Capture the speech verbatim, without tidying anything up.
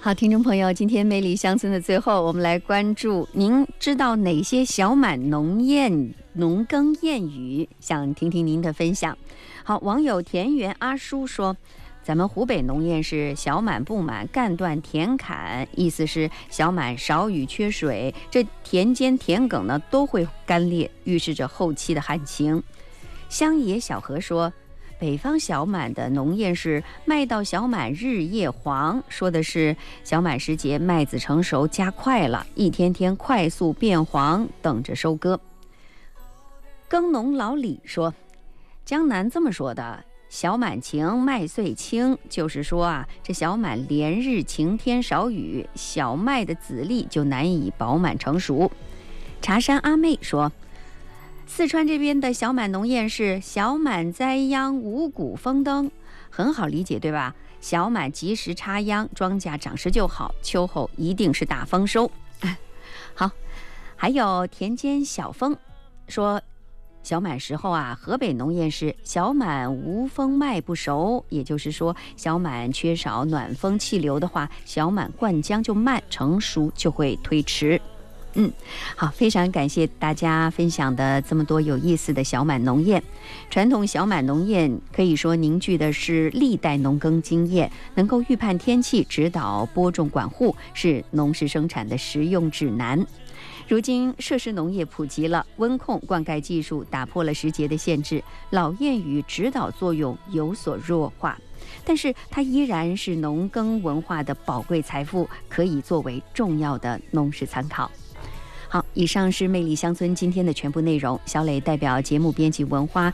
好，听众朋友，今天魅力乡村的最后，我们来关注，您知道哪些小满农谚、农耕谚语？想听听您的分享。好，网友田园阿叔说，咱们湖北农谚是小满不满，干断田坎，意思是小满少雨缺水，这田间田埂呢都会干裂，预示着后期的旱情。乡野小河说，北方小满的农谚是麦到小满日夜黄，说的是小满时节麦子成熟加快了，一天天快速变黄，等着收割。耕农老李说，江南这么说的，小满晴麦穗青，就是说啊，这小满连日晴天少雨，小麦的籽粒就难以饱满成熟。茶山阿妹说，四川这边的小满农谚是小满栽秧五谷丰登，很好理解对吧？小满及时插秧，庄稼长势就好，秋后一定是大丰收。好，还有田间小风说，小满时候啊，河北农谚是小满无风麦不熟，也就是说小满缺少暖风气流的话，小满灌浆就慢，成熟就会推迟。嗯，好，非常感谢大家分享的这么多有意思的小满农谚。传统小满农谚可以说凝聚的是历代农耕经验，能够预判天气，指导播种管护，是农事生产的实用指南。如今设施农业普及了，温控灌溉技术打破了时节的限制，老谚语指导作用有所弱化，但是它依然是农耕文化的宝贵财富，可以作为重要的农事参考。好，以上是魅力乡村今天的全部内容。小磊代表节目编辑文花，